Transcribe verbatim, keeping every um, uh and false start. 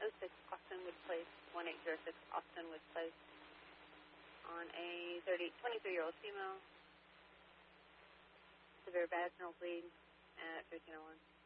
oh six Austinwood Place, one eight zero six Austinwood Place, on a thirty, twenty-three-year-old female, severe vaginal bleed at fifteen oh one.